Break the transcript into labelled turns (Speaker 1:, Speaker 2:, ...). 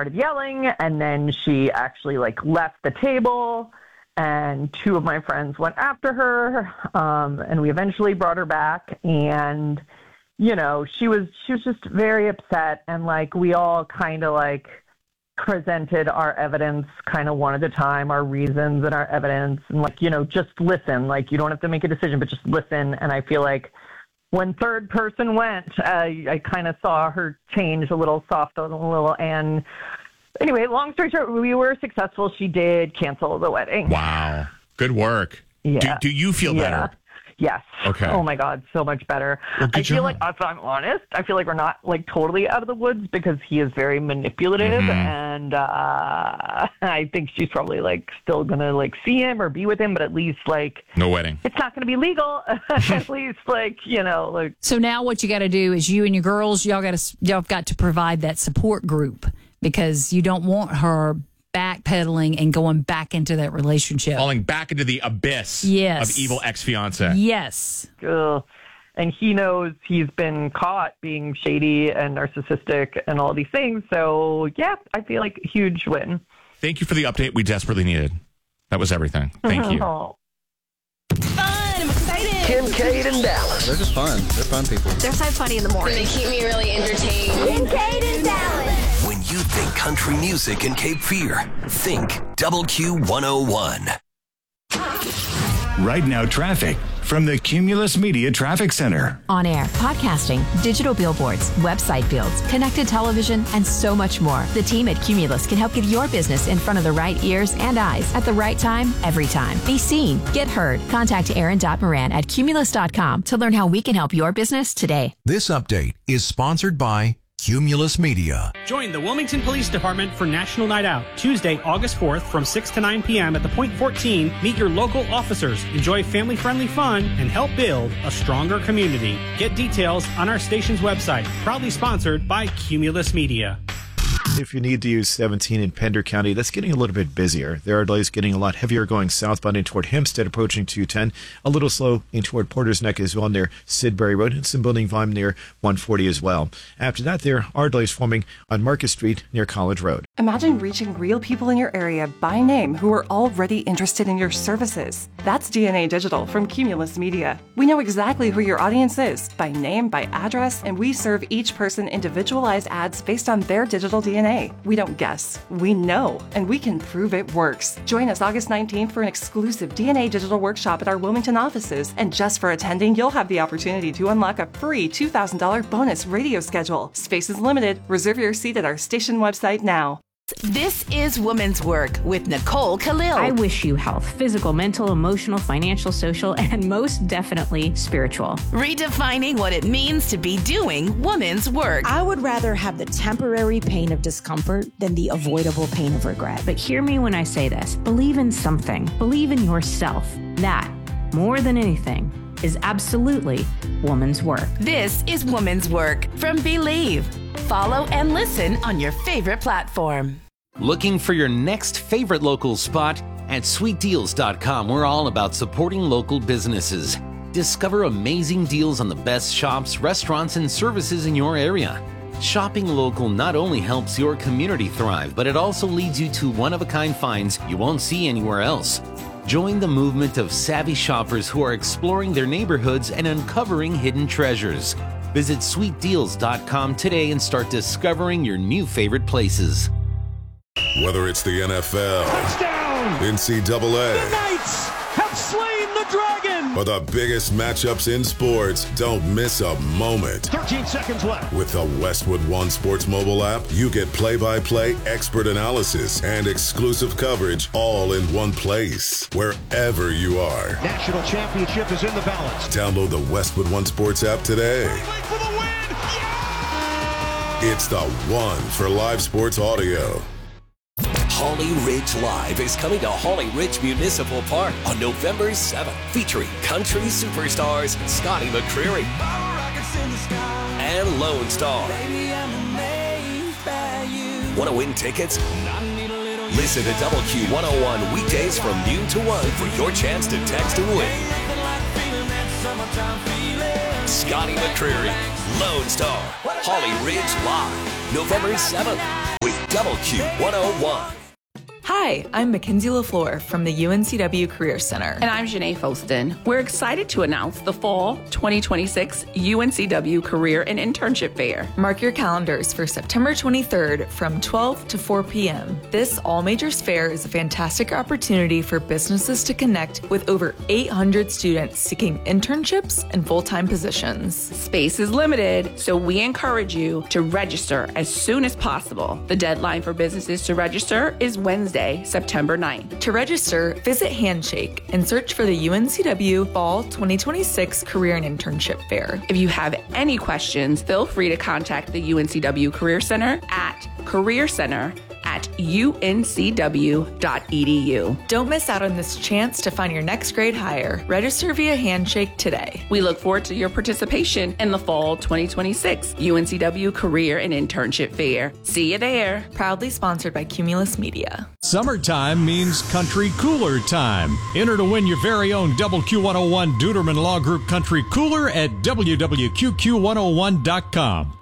Speaker 1: started yelling, and then she actually like left the table, and two of my friends went after her, and we eventually brought her back, and you know, she was just very upset, and like we all kind of like presented our evidence kind of one at a time, our reasons and our evidence, and like, you know, just listen, like you don't have to make a decision, but just listen. And I feel like when third person went, I kind of saw her change a little, soft a little. And anyway, long story short, we were successful. She did cancel the wedding.
Speaker 2: Wow. Good work.
Speaker 1: Yeah.
Speaker 2: Do you feel better?
Speaker 1: Yes.
Speaker 2: Okay.
Speaker 1: Oh my God, so much better.
Speaker 2: Well,
Speaker 1: I feel like, if I'm honest, I feel like we're not like totally out of the woods because he is very manipulative, and I think she's probably like still gonna like see him or be with him, but at least like
Speaker 2: no wedding.
Speaker 1: It's not gonna be legal. At least like, you know, like.
Speaker 3: So now what you got to do is you and your girls, y'all got to provide that support group because you don't want her backpedaling and going back into that relationship.
Speaker 2: Falling back into the abyss
Speaker 3: yes.
Speaker 2: of evil ex-fiance.
Speaker 3: Yes.
Speaker 1: Ugh. And he knows he's been caught being shady and narcissistic and all these things. So, yeah, I feel like a huge win.
Speaker 2: Thank you for the update we desperately needed. That was everything. Thank you.
Speaker 4: Fun. I'm excited.
Speaker 5: Kim, Kate, and Dallas.
Speaker 6: They're just fun. They're fun people.
Speaker 4: They're so funny in the morning.
Speaker 7: They keep me really entertained.
Speaker 4: Kim, Kate, and Dallas.
Speaker 5: When you think country music and Cape Fear, think Double Q 101.
Speaker 8: Right now, traffic from the Cumulus Media Traffic Center.
Speaker 9: On air, podcasting, digital billboards, website builds, connected television, and so much more. The team at Cumulus can help get your business in front of the right ears and eyes at the right time, every time. Be seen, get heard. Contact Aaron.Moran at Cumulus.com to learn how we can help your business today.
Speaker 10: This update is sponsored by Cumulus Media.
Speaker 11: Join the Wilmington Police Department for National Night Out, Tuesday, August 4th from 6 to 9 p.m. at the Point 14. Meet your local officers, enjoy family-friendly fun, and help build a stronger community. Get details on our station's website. Proudly sponsored by Cumulus Media.
Speaker 12: If you need to use 17 in Pender County, that's getting a little bit busier. There are delays getting a lot heavier going southbound in toward Hempstead, approaching 210. A little slow in toward Porter's Neck as well near Sidbury Road, and some building volume near 140 as well. After that, there are delays forming on Market Street near College Road.
Speaker 13: Imagine reaching real people in your area by name who are already interested in your services. That's DNA Digital from Cumulus Media. We know exactly who your audience is, by name, by address, and we serve each person individualized ads based on their digital DNA. We don't guess, we know, and we can prove it works. Join us August 19th for an exclusive DNA Digital workshop at our Wilmington offices. And just for attending, you'll have the opportunity to unlock a free $2,000 bonus radio schedule. Space is limited. Reserve your seat at our station website now.
Speaker 14: This is Women's Work with Nicole Khalil.
Speaker 15: I wish you health, physical, mental, emotional, financial, social, and most definitely spiritual.
Speaker 14: Redefining what it means to be doing women's work.
Speaker 16: I would rather have the temporary pain of discomfort than the avoidable pain of regret.
Speaker 15: But hear me when I say this. Believe in something. Believe in yourself. That, more than anything, is absolutely woman's work.
Speaker 14: This is Woman's Work from Believe. Follow and listen on your favorite platform.
Speaker 17: Looking for your next favorite local spot? At sweetdeals.com, we're all about supporting local businesses. Discover amazing deals on the best shops, restaurants, and services in your area. Shopping local not only helps your community thrive, but it also leads you to one-of-a-kind finds you won't see anywhere else. Join the movement of savvy shoppers who are exploring their neighborhoods and uncovering hidden treasures. Visit sweetdeals.com today and start discovering your new favorite places.
Speaker 18: Whether it's the NFL,
Speaker 19: touchdown,
Speaker 18: NCAA,
Speaker 19: the Knights have slain the dragon,
Speaker 18: or the biggest matchups in sports, don't miss a moment.
Speaker 19: 13 seconds left.
Speaker 18: With the Westwood One Sports mobile app, you get play-by-play expert analysis and exclusive coverage all in one place, wherever you are.
Speaker 19: National championship is in the balance.
Speaker 18: Download the Westwood One Sports app today.
Speaker 19: For the win! Yeah!
Speaker 18: It's the one for live sports audio.
Speaker 5: Holly Ridge Live is coming to Holly Ridge Municipal Park on November 7th, featuring country superstars Scotty McCreery and Lone Star. Want to win tickets? Listen to Double Q 101 weekdays from noon to 1 for your chance to text and win. Scotty McCreery, Lone Star, Holly Ridge Live, November 7th. with WQ101.
Speaker 6: Hi, I'm Mackenzie LaFleur from the UNCW Career Center.
Speaker 7: And I'm Janae Foston. We're excited to announce the Fall 2026 UNCW Career and Internship Fair.
Speaker 6: Mark your calendars for September 23rd from 12 to 4 p.m. This all-majors fair is a fantastic opportunity for businesses to connect with over 800 students seeking internships and full-time positions.
Speaker 7: Space is limited, so we encourage you to register as soon as possible. The deadline for businesses to register is Wednesday, September 9th.
Speaker 6: To register, visit Handshake and search for the UNCW Fall 2026 Career and Internship Fair.
Speaker 7: If you have any questions, feel free to contact the UNCW Career Center at careercenter@uncw.edu.
Speaker 6: Don't miss out on this chance to find your next grade hire. Register via Handshake today.
Speaker 7: We look forward to your participation in the Fall 2026 UNCW Career and Internship Fair. See you there.
Speaker 6: Proudly sponsored by Cumulus Media.
Speaker 19: Summertime means country cooler time. Enter to win your very own WQ101 Duderman Law Group Country Cooler at wwq101.com.